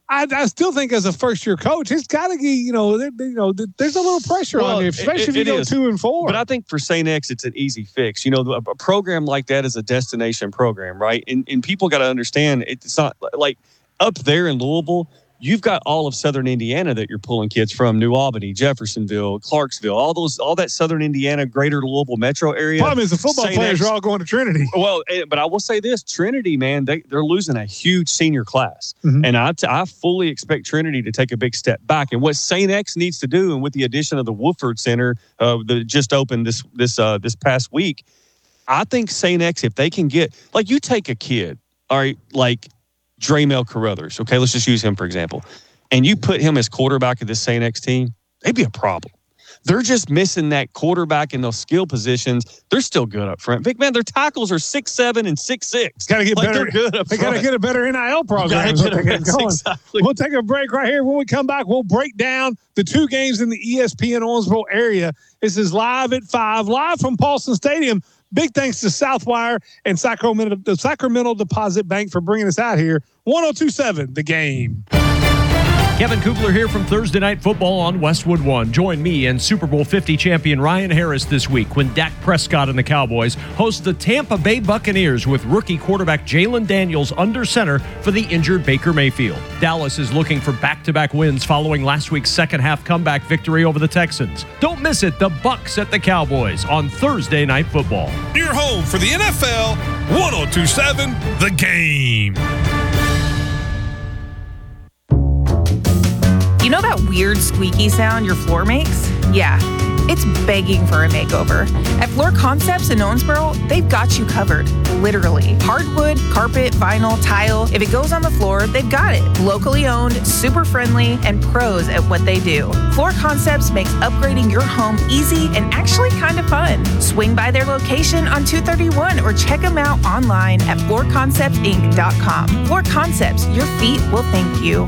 I still think as a first-year coach, it's got to be, there's a little pressure on you, especially if you go 2-4. But I think for St. X, it's an easy fix. A program like that is a destination program, right? And people got to understand it's not like up there in Louisville. You've got all of Southern Indiana that you're pulling kids from: New Albany, Jeffersonville, Clarksville, all that Southern Indiana, Greater Louisville metro area. Problem is the football players are all going to Trinity. Well, but I will say this: Trinity, man, they're losing a huge senior class, and I fully expect Trinity to take a big step back. And what St. X needs to do, and with the addition of the Woodford Center that just opened this past week, I think St. X, if they can get, like, you take a kid, all right, like Draymel Carruthers, okay, let's just use him for example, and you put him as quarterback of this St. X team, they'd be a problem. They're just missing that quarterback in those skill positions. They're still good up front. Vic, man, their tackles are 6'7" and 6'6". Got to get better. They're good up they front. got to get a better NIL program. Exactly. We'll take a break right here. When we come back, we'll break down the 2 games in the ESPN Owensboro area. This is Live at 5, live from Paulson Stadium. Big thanks to Southwire and the Sacramento Deposit Bank for bringing us out here. 102.7 The Game. Kevin Kugler here from Thursday Night Football on Westwood One. Join me and Super Bowl 50 champion Ryan Harris this week when Dak Prescott and the Cowboys host the Tampa Bay Buccaneers with rookie quarterback Jalen Daniels under center for the injured Baker Mayfield. Dallas is looking for back-to-back wins following last week's second-half comeback victory over the Texans. Don't miss it, the Bucs at the Cowboys on Thursday Night Football. Your home for the NFL 1027 The Game. You know that weird squeaky sound your floor makes? Yeah, it's begging for a makeover. At Floor Concepts in Owensboro, they've got you covered, literally. Hardwood, carpet, vinyl, tile. If it goes on the floor, they've got it. Locally owned, super friendly, and pros at what they do. Floor Concepts makes upgrading your home easy and actually kind of fun. Swing by their location on 231 or check them out online at floorconceptsinc.com. Floor Concepts, your feet will thank you.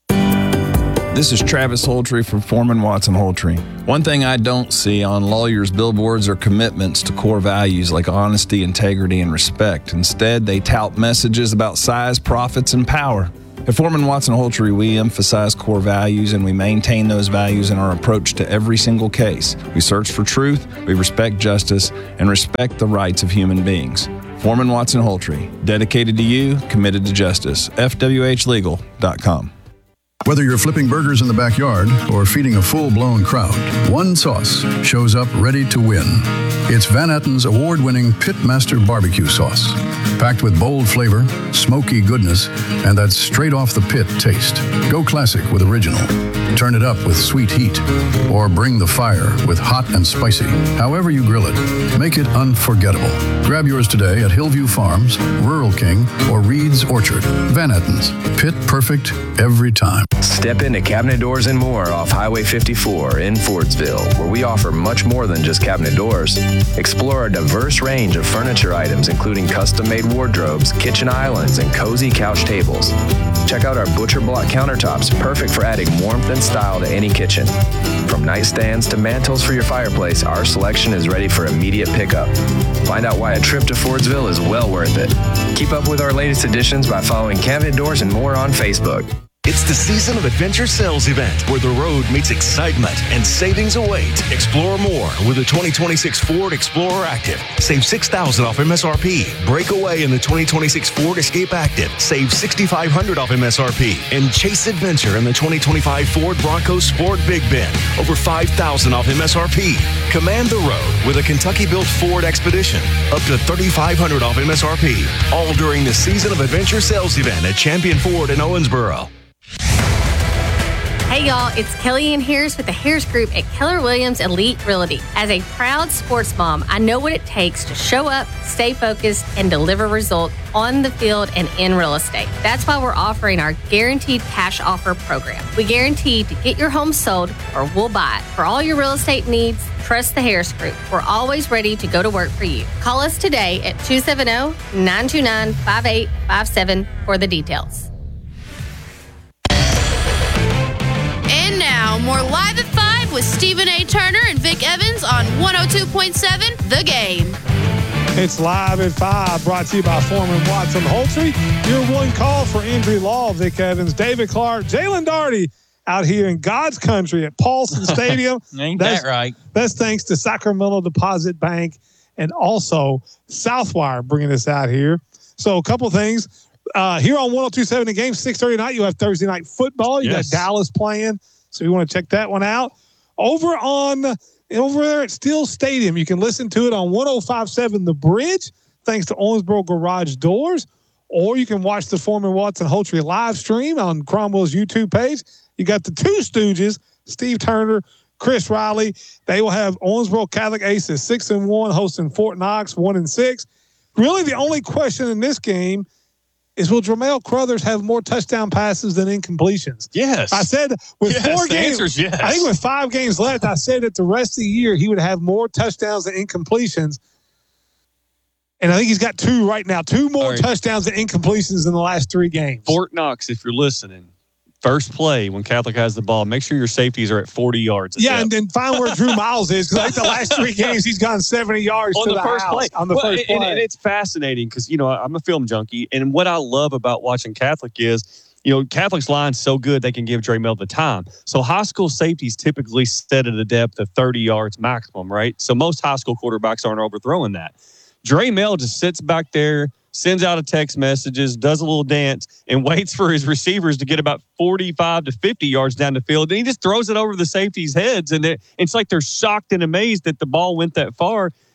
This is Travis Holtree from Foreman Watson Holtree. One thing I don't see on lawyers' billboards are commitments to core values like honesty, integrity, and respect. Instead, they tout messages about size, profits, and power. At Foreman Watson Holtree, we emphasize core values and we maintain those values in our approach to every single case. We search for truth, we respect justice, and respect the rights of human beings. Foreman Watson Holtree, dedicated to you, committed to justice. FWHlegal.com. Whether you're flipping burgers in the backyard or feeding a full-blown crowd, one sauce shows up ready to win. It's Van Etten's award-winning Pitmaster Barbecue Sauce. Packed with bold flavor, smoky goodness, and that straight-off-the-pit taste. Go classic with original. Turn it up with sweet heat. Or bring the fire with hot and spicy. However you grill it, make it unforgettable. Grab yours today at Hillview Farms, Rural King, or Reed's Orchard. Van Etten's. Pit perfect every time. Step into Cabinet Doors and More off Highway 54 in Fordsville, where we offer much more than just cabinet doors. Explore a diverse range of furniture items, including custom-made wardrobes, kitchen islands, and cozy couch tables. Check out our butcher block countertops, perfect for adding warmth and style to any kitchen. From nightstands to mantles for your fireplace, our selection is ready for immediate pickup. Find out why a trip to Fordsville is well worth it. Keep up with our latest additions by following Cabinet Doors and More on Facebook. It's the season of Adventure Sales Event, where the road meets excitement and savings await. Explore more with the 2026 Ford Explorer Active. Save $6,000 off MSRP. Break away in the 2026 Ford Escape Active. Save $6,500 off MSRP. And chase adventure in the 2025 Ford Bronco Sport Big Bend. Over $5,000 off MSRP. Command the road with a Kentucky-built Ford Expedition. Up to $3,500 off MSRP. All during the season of Adventure Sales Event at Champion Ford in Owensboro. Hey y'all, it's Kellyanne Harris with the Harris Group at Keller Williams Elite Realty. As a proud sports mom, I know what it takes to show up, stay focused, and deliver results on the field and in real estate. That's why we're offering our Guaranteed Cash Offer program. We guarantee to get your home sold or we'll buy it. For all your real estate needs, trust the Harris Group. We're always ready to go to work for you. Call us today at 270-929-5857 for the details. And now, more Live at 5 with Stephen A. Turner and Vic Evans on 102.7 The Game. It's Live at 5, brought to you by Foreman Watson Holtree. Your one call for injury law, Vic Evans, David Clark, Jalen Darty out here in God's country at Paulson Stadium. Ain't that right? That's thanks to Sacramento Deposit Bank and also Southwire bringing us out here. So a couple things. Here on 102.7 The Game, 6:30 tonight, you have Thursday Night Football. You got Dallas playing, so you want to check that one out. Over there at Steel Stadium, you can listen to it on 105.7 The Bridge, thanks to Owensboro Garage Doors, or you can watch the Foreman Watson Holtree live stream on Cromwell's YouTube page. You got the two Stooges, Steve Turner, Chris Riley. They will have Owensboro Catholic Aces 6-1, hosting Fort Knox 1-6. Really, the only question in this game is, will Jermel Crothers have more touchdown passes than incompletions? Yes. I said with 4 games, yes. I think with 5 games left, I said that the rest of the year he would have more touchdowns than incompletions. And I think he's got 2 right now, 2 more touchdowns than incompletions in the last 3 games. Fort Knox, if you're listening, first play when Catholic has the ball, make sure your safeties are at 40 yards. Yeah, and then find where Drew Miles is, because I think the last 3 games he's gone 70 yards on to the first play. On the first play. And it's fascinating because, I'm a film junkie, and what I love about watching Catholic is, Catholic's line's so good they can give Dremel the time. So high school safeties typically set at a depth of 30 yards maximum, right? So most high school quarterbacks aren't overthrowing that. Dremel just sits back there, sends out a text messages, does a little dance, and waits for his receivers to get about 45 to 50 yards down the field. And he just throws it over the safeties' heads. And it's like they're shocked and amazed that the ball went that far.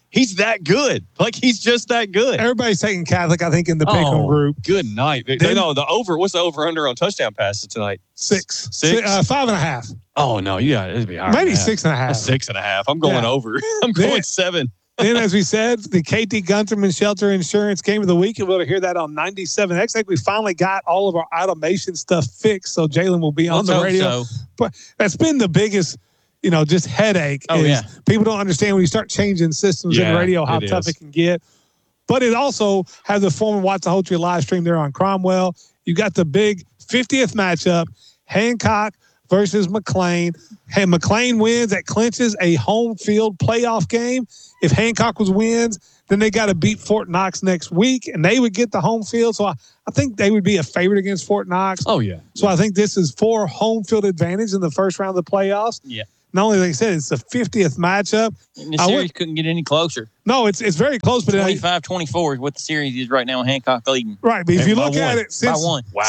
He's that good. Like, he's just that good. Everybody's taking Catholic, I think, in the pick-em group. Good night. No, the over. What's the over-under on touchdown passes tonight? 6. 5.5. Oh, no. It'd be higher. Maybe 6.5. 6.5. I'm going over. I'm going 7. Then, as we said, the KT Gunterman Shelter Insurance Game of the Week. You'll be able to hear that on 97X. I think we finally got all of our automation stuff fixed, so Jalen will be on the radio. So. But that's been the biggest, just headache. People don't understand when you start changing systems in radio how tough it can get. But it also has the former Watch the Whole Tree live stream there on Cromwell. You got the big 50th matchup, Hancock versus McLean. Hey, McLean wins. That clinches a home field playoff game. If Hancock wins, then they got to beat Fort Knox next week, and they would get the home field. So I think they would be a favorite against Fort Knox. Oh, yeah. So I think this is for home field advantage in the first round of the playoffs. Yeah. Not only, like I said, it's the 50th matchup. And the series couldn't get any closer. No, it's very close. But 25-24 is what the series is right now. Hancock leading. Right, but if you look at it, since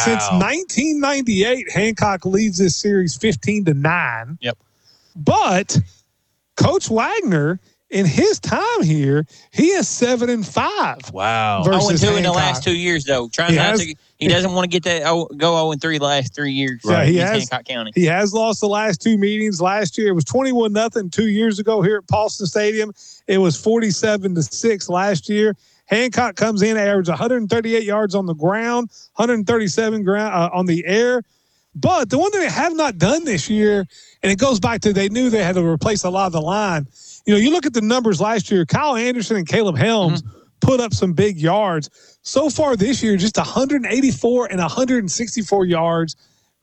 1998, Hancock leads this series 15-9. Yep. But Coach Wagner, in his time here, he is 7-5. Wow. 0-2 in the last 2 years, though. He doesn't want to get that go 0-3 the last 3 years. Yeah, he has. Hancock County. He has lost the last 2 meetings. Last year it was 21-0. 2 years ago here at Paulson Stadium, it was 47-6 last year. Hancock comes in, average 138 yards on the ground, 137 on the air. But the one thing they have not done this year, and it goes back to they knew they had to replace a lot of the line. You look at the numbers last year, Kyle Anderson and Caleb Helms put up some big yards. So far this year, just 184 and 164 yards,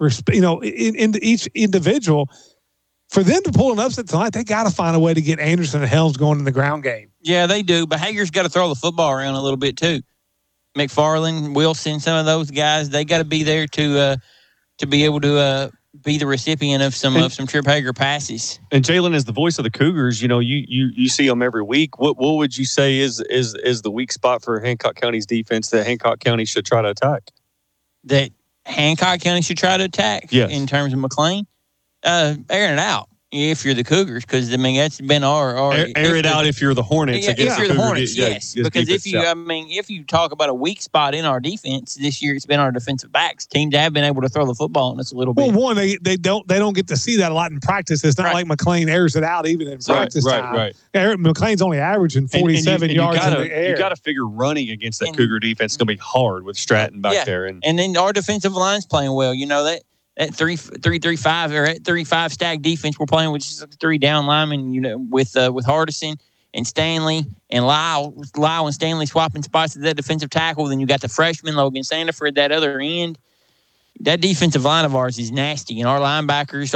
in each individual. For them to pull an upset tonight, they got to find a way to get Anderson and Helms going in the ground game. Yeah, they do. But Hager's got to throw the football around a little bit too. McFarland, Wilson, some of those guys, they got to be there to be able to be the recipient of some Trip Hager passes. And Jalen is the voice of the Cougars. You see them every week. What would you say is the weak spot for Hancock County's defense that Hancock County should try to attack? That Hancock County should try to attack in terms of McLean? Airing it out. If you're the Cougars, because that's been our air it out. If you're the Hornets, if you're the Hornets, yes. Because if you talk about a weak spot in our defense this year, it's been our defensive backs. Teams have been able to throw the football on us a little bit. Well, one, they don't get to see that a lot in practice. It's not like McLean airs it out even in practice time. Right. McLean's only averaging 47 yards in the air. You got to figure running against that Cougar defense is going to be hard with Stratton back there. And then our defensive line's playing well. That 3-3-5 or at 3-5 stack defense we're playing with just 3 down linemen, with Hardison and Stanley and Lyle and Stanley swapping spots at that defensive tackle. Then you got the freshman Logan Sandiford at that other end. That defensive line of ours is nasty, and our linebackers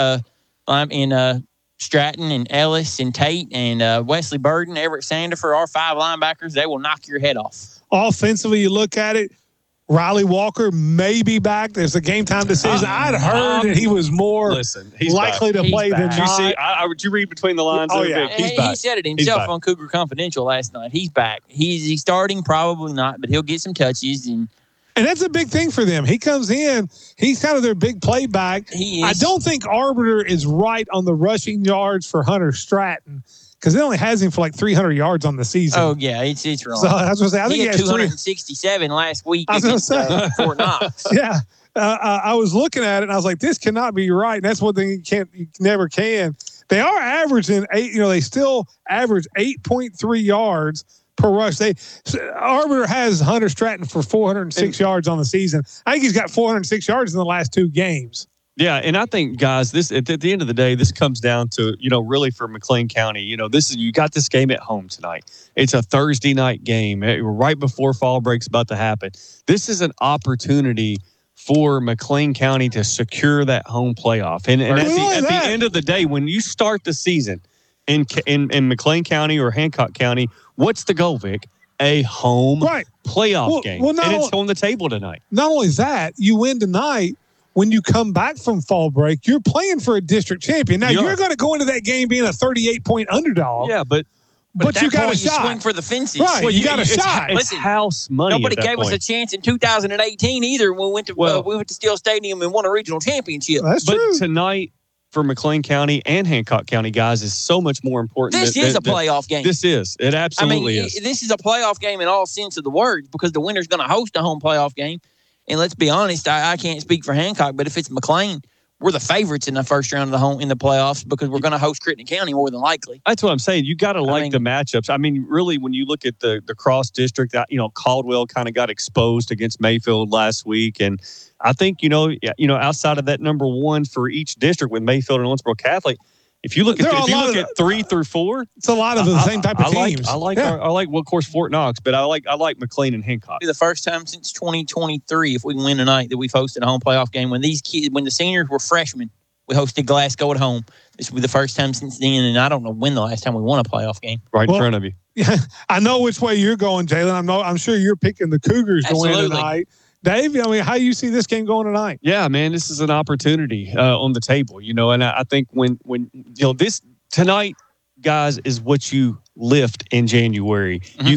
are in Stratton and Ellis and Tate and Wesley Burden, Everett Sandiford, our 5 linebackers. They will knock your head off. Offensively, you look at it. Riley Walker may be back. There's a game time decision. I'd heard that he was more likely to play than not. Would you read between the lines? Oh, yeah. He said it himself on Cougar Confidential last night. He's back. He's starting, probably not, but he'll get some touches. And that's a big thing for them. He comes in. He's kind of their big playback. He is. I don't think Arbiter is right on the rushing yards for Hunter Stratton, because it only has him for like 300 yards on the season. Oh, yeah, it's wrong. So I was going to say, I think he had 267 last week against Fort Knox. Yeah. I was looking at it, and I was like, this cannot be right. And that's one thing you never can. They are averaging 8, they still average 8.3 yards per rush. Arbiter has Hunter Stratton for 406 yards on the season. I think he's got 406 yards in the last 2 games. Yeah, and I think, guys, this at the end of the day, this comes down to, really for McLean County, you got this game at home tonight. It's a Thursday night game right before fall break's about to happen. This is an opportunity for McLean County to secure that home playoff. And at the end of the day, when you start the season in McLean County or Hancock County, what's the goal, Vic? A home playoff game. And it's on the table tonight. Not only that, you win tonight. When you come back from fall break, you're playing for a district champion. Now, you're going to go into that game being a 38-point underdog. Yeah, but you got a shot. You swing for the fences. Right, well, you got a shot. It's house money. Nobody gave us a chance in 2018 either when we went to Steel Stadium and won a regional championship. That's true. But tonight, for McLean County and Hancock County guys is so much more important. This is a playoff game. This is. It absolutely is. This is a playoff game in all sense of the word because the winner's going to host a home playoff game. And let's be honest, I can't speak for Hancock, but if it's McLean, we're the favorites in the first round of the playoffs because we're going to host Crittenden County more than likely. That's what I'm saying. You got to like the matchups. I mean, really, when you look at the cross district, Caldwell kind of got exposed against Mayfield last week, and I think outside of that number one for each district with Mayfield and Owensboro Catholic, if you look at 3 through 4, it's a lot of the same type of teams. I like, of course, Fort Knox, but I like McLean and Hancock. The first time since 2023, if we can win tonight, that we've hosted a home playoff game. When the seniors were freshmen, we hosted Glasgow at home. This will be the first time since then, and I don't know when the last time we won a playoff game. Right in front of you. Yeah, I know which way you're going, Jalen. I'm sure you're picking the Cougars to win tonight. Dave, I mean, how do you see this game going tonight? Yeah, man, this is an opportunity on the table, and I think when this tonight, guys, is what you lift in January. Mm-hmm. You